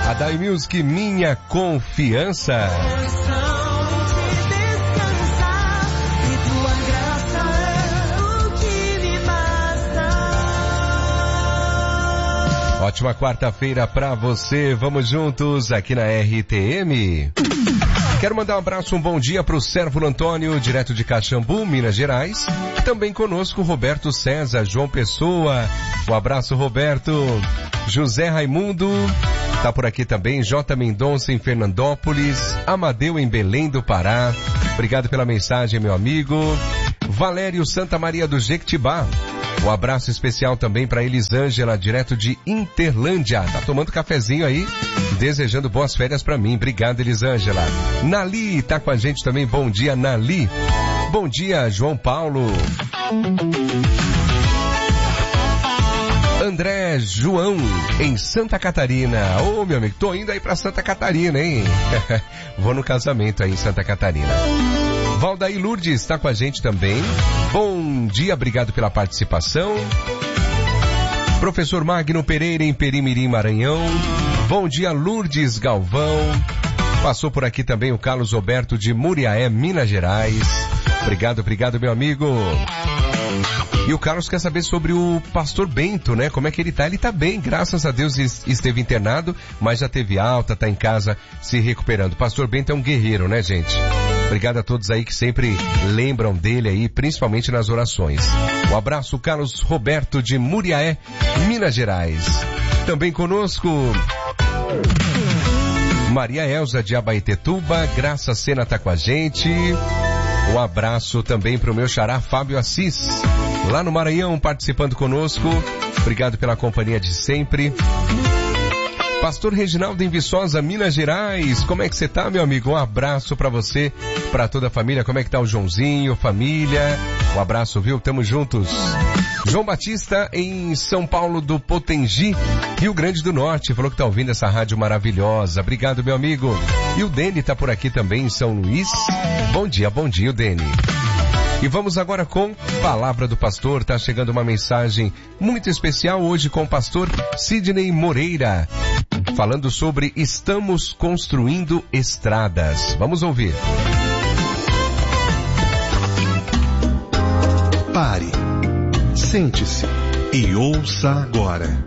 A Dai Music, Minha Confiança. Ótima quarta-feira pra você, vamos juntos aqui na RTM. Quero mandar um abraço, um bom dia pro Sérvulo Antônio, direto de Caxambu, Minas Gerais. Também conosco Roberto César, João Pessoa. Um abraço, Roberto. José Raimundo, tá por aqui também. J. Mendonça em Fernandópolis. Amadeu em Belém do Pará. Obrigado pela mensagem, meu amigo. Valério Santa Maria do Jequitibá. Um abraço especial também para Elisângela, direto de Interlândia. Tá tomando cafezinho aí, desejando boas férias para mim. Obrigado, Elisângela. Nali tá com a gente também. Bom dia, Nali. Bom dia, João Paulo. André João, em Santa Catarina. Ô, meu amigo, tô indo aí pra Santa Catarina, hein? Vou no casamento aí em Santa Catarina. Valdaí Lourdes está com a gente também. Bom dia, obrigado pela participação. Professor Magno Pereira em Perimirim, Maranhão. Bom dia, Lourdes Galvão. Passou por aqui também o Carlos Roberto de Muriaé, Minas Gerais. Obrigado, meu amigo. E o Carlos quer saber sobre o pastor Bento, né? Como é que ele tá? Ele tá bem, graças a Deus esteve internado, mas já teve alta, tá em casa se recuperando. O pastor Bento é um guerreiro, né, gente? Obrigado a todos aí que sempre lembram dele aí, principalmente nas orações. Um abraço, Carlos Roberto de Muriaé, Minas Gerais. Também conosco Maria Elza de Abaetetuba, Graça Sena tá com a gente. Um abraço também pro meu xará Fábio Assis, lá no Maranhão, participando conosco. Obrigado pela companhia de sempre. Pastor Reginaldo em Viçosa, Minas Gerais. Como é que você tá, meu amigo? Um abraço pra você, pra toda a família. Como é que tá o Joãozinho, família? Um abraço, viu? Tamo juntos. João Batista em São Paulo do Potengi, Rio Grande do Norte. Falou que tá ouvindo essa rádio maravilhosa. Obrigado, meu amigo. E o Deni tá por aqui também em São Luís. Bom dia, o Deni. E vamos agora com Palavra do Pastor. Tá chegando uma mensagem muito especial hoje com o pastor Sidney Moreira, falando sobre Estamos Construindo Estradas. Vamos ouvir. Pare, sente-se e ouça agora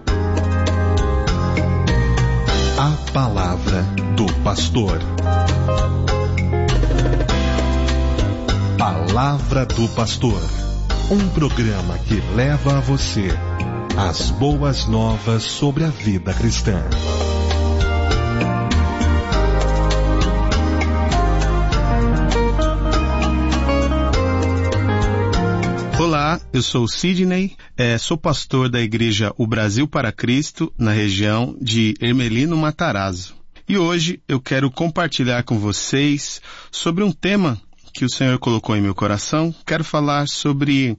a Palavra do Pastor. Palavra do Pastor, um programa que leva a você as boas novas sobre a vida cristã. Olá, eu sou o Sidney, sou pastor da igreja O Brasil para Cristo, na região de Ermelino Matarazzo. E hoje eu quero compartilhar com vocês sobre um tema que o Senhor colocou em meu coração. Quero falar sobre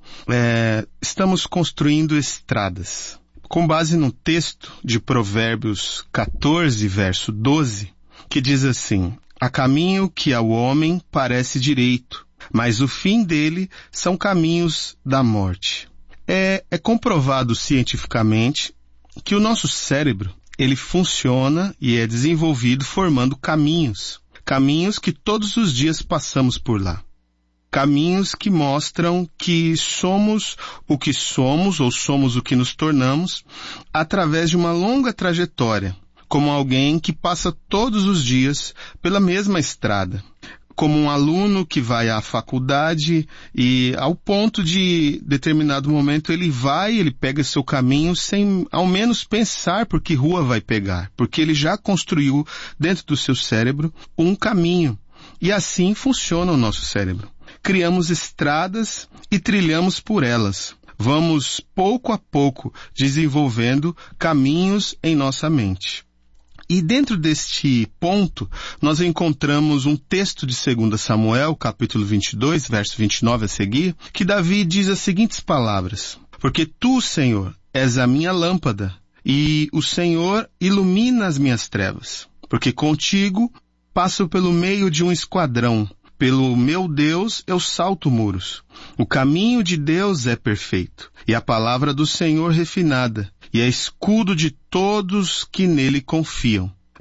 estamos construindo estradas. Com base no texto de Provérbios 14, verso 12, que diz assim: há caminho que ao homem parece direito, mas o fim dele são caminhos da morte. É comprovado cientificamente que o nosso cérebro, ele funciona e é desenvolvido formando caminhos que todos os dias passamos por lá. Caminhos que mostram que somos o que somos ou somos o que nos tornamos através de uma longa trajetória, como alguém que passa todos os dias pela mesma estrada, como um aluno que vai à faculdade e ao ponto de determinado momento ele pega seu caminho sem ao menos pensar por que rua vai pegar, porque ele já construiu dentro do seu cérebro um caminho. E assim funciona o nosso cérebro. Criamos estradas e trilhamos por elas. Vamos pouco a pouco desenvolvendo caminhos em nossa mente. E dentro deste ponto, nós encontramos um texto de 2 Samuel, capítulo 22, verso 29 a seguir, que Davi diz as seguintes palavras: porque tu, Senhor, és a minha lâmpada, e o Senhor ilumina as minhas trevas. Porque contigo passo pelo meio de um esquadrão, pelo meu Deus eu salto muros. O caminho de Deus é perfeito, e a palavra do Senhor refinada, e é escudo de todos que nele confiam.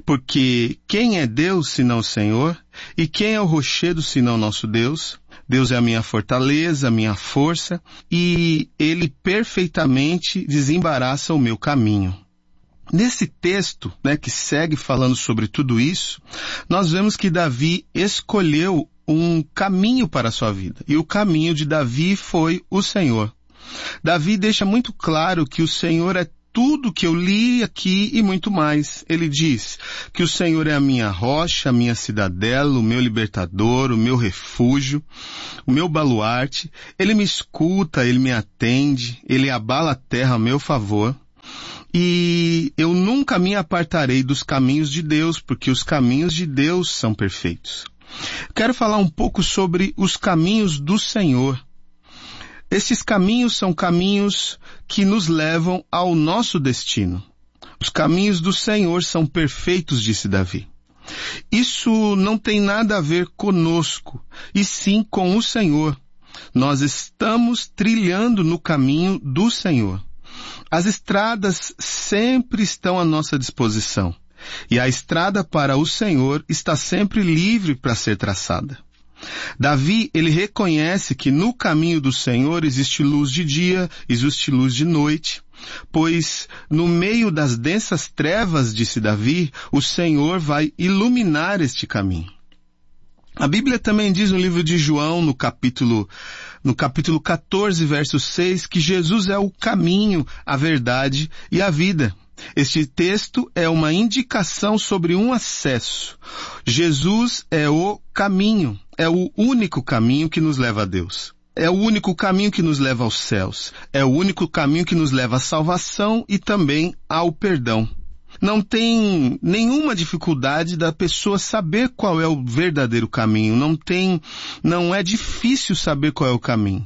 Porque quem é Deus senão o Senhor? E quem é o rochedo senão nosso Deus? Deus é a minha fortaleza, a minha força, e Ele perfeitamente desembaraça o meu caminho. Nesse texto, que segue falando sobre tudo isso, nós vemos que Davi escolheu um caminho para a sua vida. E o caminho de Davi foi o Senhor. Davi deixa muito claro que o Senhor é tudo que eu li aqui e muito mais. Ele diz que o Senhor é a minha rocha, a minha cidadela, o meu libertador, o meu refúgio, o meu baluarte. Ele me escuta, Ele me atende, Ele abala a terra a meu favor. E eu nunca me apartarei dos caminhos de Deus, porque os caminhos de Deus são perfeitos. Quero falar um pouco sobre os caminhos do Senhor. Esses caminhos são caminhos que nos levam ao nosso destino. Os caminhos do Senhor são perfeitos, disse Davi. Isso não tem nada a ver conosco, e sim com o Senhor. Nós estamos trilhando no caminho do Senhor. As estradas sempre estão à nossa disposição, e a estrada para o Senhor está sempre livre para ser traçada. Davi, ele reconhece que no caminho do Senhor existe luz de dia, existe luz de noite, pois no meio das densas trevas, disse Davi, o Senhor vai iluminar este caminho. A Bíblia também diz no livro de João, no capítulo 14, verso 6, que Jesus é o caminho, a verdade e a vida. Este texto é uma indicação sobre um acesso. Jesus é o caminho, é o único caminho que nos leva a Deus. É o único caminho que nos leva aos céus. É o único caminho que nos leva à salvação e também ao perdão. Não tem nenhuma dificuldade da pessoa saber qual é o verdadeiro caminho. Não é difícil saber qual é o caminho.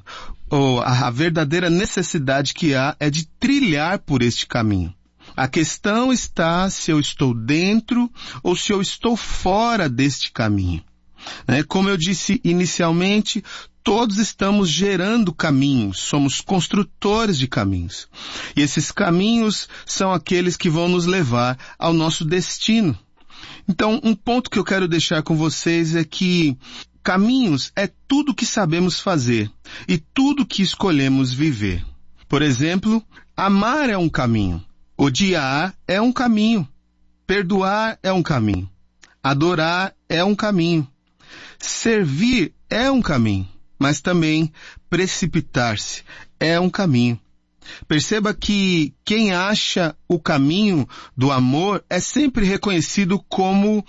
A verdadeira necessidade que há é de trilhar por este caminho. A questão está se eu estou dentro ou se eu estou fora deste caminho. Como eu disse inicialmente, todos estamos gerando caminhos, somos construtores de caminhos. E esses caminhos são aqueles que vão nos levar ao nosso destino. Então, um ponto que eu quero deixar com vocês é que caminhos é tudo que sabemos fazer e tudo que escolhemos viver. Por exemplo, amar é um caminho. Odiar é um caminho. Perdoar é um caminho. Adorar é um caminho. Servir é um caminho. Mas também precipitar-se é um caminho. Perceba que quem acha o caminho do amor é sempre reconhecido como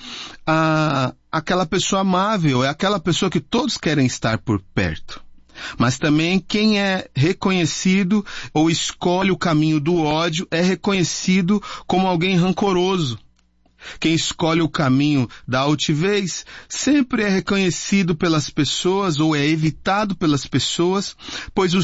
aquela pessoa amável, é aquela pessoa que todos querem estar por perto. Mas também quem é reconhecido ou escolhe o caminho do ódio é reconhecido como alguém rancoroso. Quem escolhe o caminho da altivez sempre é reconhecido pelas pessoas ou é evitado pelas pessoas, pois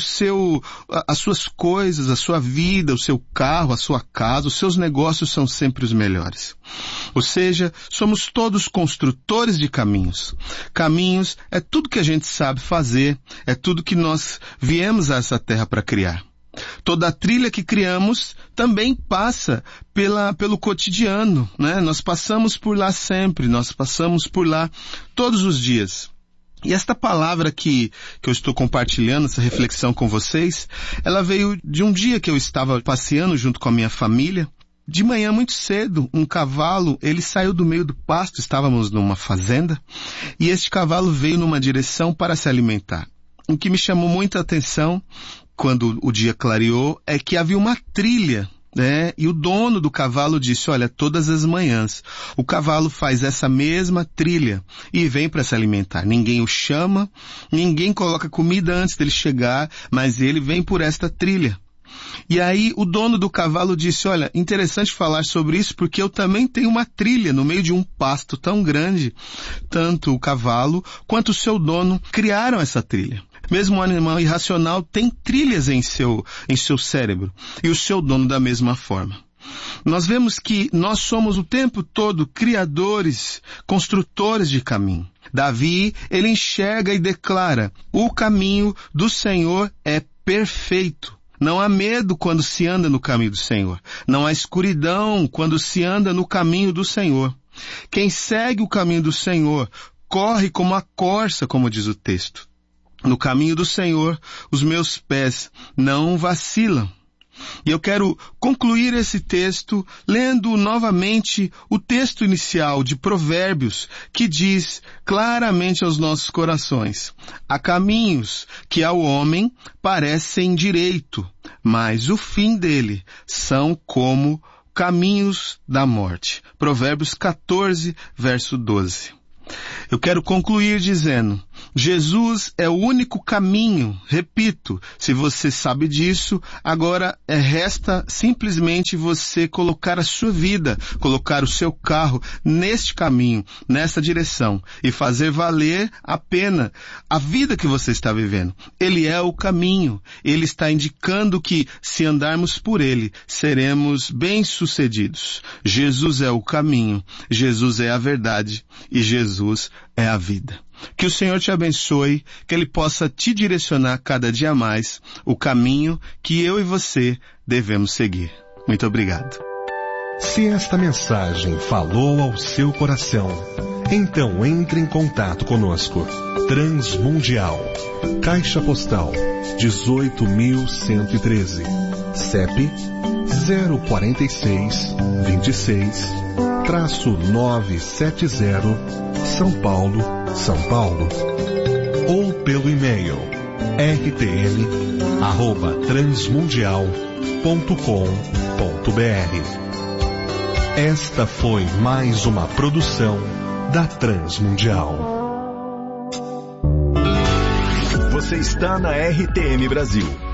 as suas coisas, a sua vida, o seu carro, a sua casa, os seus negócios são sempre os melhores. Ou seja, somos todos construtores de caminhos. Caminhos é tudo que a gente sabe fazer, é tudo que nós viemos a essa terra para criar. Toda a trilha que criamos também passa pelo cotidiano, Nós passamos por lá sempre, nós passamos por lá todos os dias. E esta palavra que eu estou compartilhando, essa reflexão com vocês, ela veio de um dia que eu estava passeando junto com a minha família. De manhã, muito cedo, um cavalo, ele saiu do meio do pasto, estávamos numa fazenda, e este cavalo veio numa direção para se alimentar. O que me chamou muita atenção quando o dia clareou, é que havia uma trilha, E o dono do cavalo disse, olha, todas as manhãs, o cavalo faz essa mesma trilha e vem para se alimentar. Ninguém o chama, ninguém coloca comida antes dele chegar, mas ele vem por esta trilha. E aí o dono do cavalo disse, olha, interessante falar sobre isso porque eu também tenho uma trilha no meio de um pasto tão grande. Tanto o cavalo quanto o seu dono criaram essa trilha. Mesmo um animal irracional tem trilhas em seu cérebro. E o seu dono da mesma forma. Nós vemos que nós somos o tempo todo criadores, construtores de caminho. Davi, ele enxerga e declara, o caminho do Senhor é perfeito. Não há medo quando se anda no caminho do Senhor. Não há escuridão quando se anda no caminho do Senhor. Quem segue o caminho do Senhor corre como a corça, como diz o texto. No caminho do Senhor, os meus pés não vacilam. E eu quero concluir esse texto lendo novamente o texto inicial de Provérbios, que diz claramente aos nossos corações: há caminhos que ao homem parecem direito, mas o fim dele são como caminhos da morte. Provérbios 14, verso 12. Eu quero concluir dizendo: Jesus é o único caminho. Repito, se você sabe disso, agora resta simplesmente você colocar a sua vida, colocar o seu carro neste caminho, nessa direção, e fazer valer a pena a vida que você está vivendo. Ele é o caminho. Ele está indicando que, se andarmos por ele, seremos bem-sucedidos. Jesus é o caminho, Jesus é a verdade e Jesus é a vida. Que o Senhor te abençoe, que Ele possa te direcionar cada dia mais o caminho que eu e você devemos seguir. Muito obrigado. Se esta mensagem falou ao seu coração, então entre em contato conosco. Transmundial, Caixa Postal 18.113, CEP 04626-970, São Paulo, São Paulo. Ou pelo e-mail rtm@transmundial.com.br. Esta foi mais uma produção da Transmundial. Você está na RTM Brasil.